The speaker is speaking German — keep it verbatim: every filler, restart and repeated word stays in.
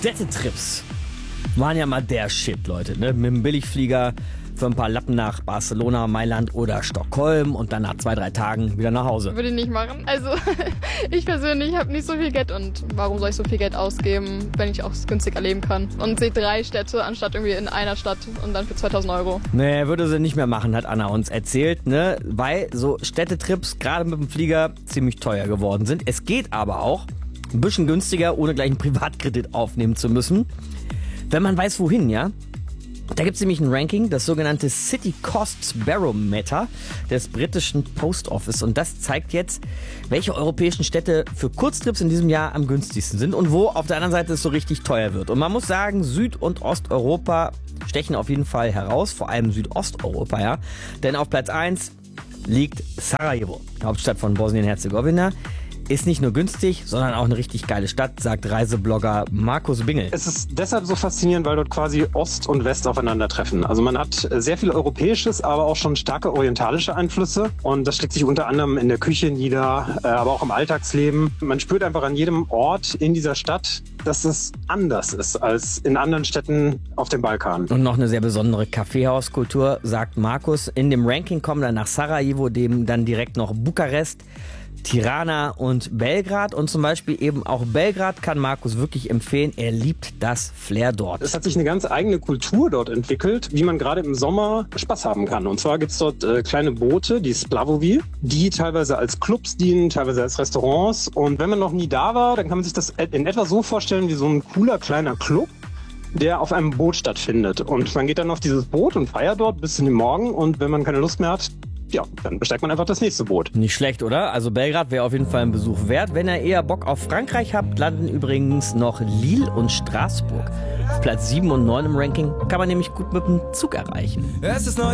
Städtetrips waren ja mal der Shit, Leute. Ne? Mit dem Billigflieger für ein paar Lappen nach Barcelona, Mailand oder Stockholm und dann nach zwei, drei Tagen wieder nach Hause. Würde ich nicht machen. Also ich persönlich habe nicht so viel Geld und warum soll ich so viel Geld ausgeben, wenn ich auch günstig erleben kann? Und sehe drei Städte anstatt irgendwie in einer Stadt und dann für zweitausend Euro. Nee, würde sie nicht mehr machen, hat Anna uns erzählt, ne? Weil so Städtetrips gerade mit dem Flieger ziemlich teuer geworden sind. Es geht aber auch ein bisschen günstiger, ohne gleich einen Privatkredit aufnehmen zu müssen. Wenn man weiß, wohin, ja? Da gibt es nämlich ein Ranking, das sogenannte City Costs Barometer des britischen Post Office. Und das zeigt jetzt, welche europäischen Städte für Kurztrips in diesem Jahr am günstigsten sind und wo auf der anderen Seite es so richtig teuer wird. Und man muss sagen, Süd- und Osteuropa stechen auf jeden Fall heraus, vor allem Südosteuropa, ja. Denn auf Platz eins liegt Sarajevo, Hauptstadt von Bosnien-Herzegowina. Ist nicht nur günstig, sondern auch eine richtig geile Stadt, sagt Reiseblogger Markus Bingel. Es ist deshalb so faszinierend, weil dort quasi Ost und West aufeinandertreffen. Also man hat sehr viel Europäisches, aber auch schon starke orientalische Einflüsse. Und das schlägt sich unter anderem in der Küche nieder, aber auch im Alltagsleben. Man spürt einfach an jedem Ort in dieser Stadt, dass es anders ist als in anderen Städten auf dem Balkan. Und noch eine sehr besondere Kaffeehauskultur, sagt Markus. In dem Ranking kommen dann nach Sarajevo dem dann direkt noch Bukarest, Tirana und Belgrad. Und zum Beispiel eben auch Belgrad kann Markus wirklich empfehlen. Er liebt das Flair dort. Es hat sich eine ganz eigene Kultur dort entwickelt, wie man gerade im Sommer Spaß haben kann. Und zwar gibt es dort äh, kleine Boote, die Splavovi, die teilweise als Clubs dienen, teilweise als Restaurants. Und wenn man noch nie da war, dann kann man sich das in etwa so vorstellen wie so ein cooler kleiner Club, der auf einem Boot stattfindet. Und man geht dann auf dieses Boot und feiert dort bis in den Morgen. Und wenn man keine Lust mehr hat, ja, dann besteigt man einfach das nächste Boot. Nicht schlecht, oder? Also Belgrad wäre auf jeden Fall ein Besuch wert. Wenn ihr eher Bock auf Frankreich habt, landen übrigens noch Lille und Straßburg. Auf Platz sieben und neun im Ranking kann man nämlich gut mit dem Zug erreichen. Es ist neu.